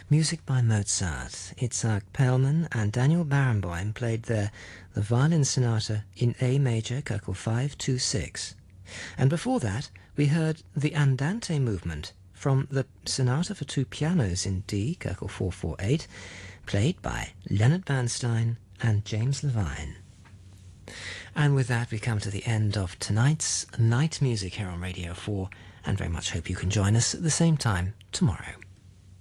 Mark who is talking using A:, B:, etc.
A: Music by Mozart. Itzhak Perlman and Daniel Barenboim played there the Violin Sonata in A major, Köchel 526. And before that, we heard the Andante movement from the Sonata for two pianos in D, Köchel 448, played by Leonard Bernstein and James Levine. And with that, we come to the end of tonight's Night Music here on Radio 4, and very much hope you can join us at the same time tomorrow.